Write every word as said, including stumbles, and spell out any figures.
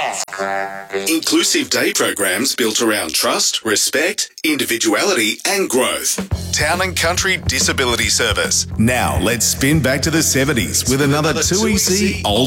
Inclusive day programs built around trust, respect, individuality and growth. Town and Country Disability Service. Now let's spin back to the seventies with another two E C Old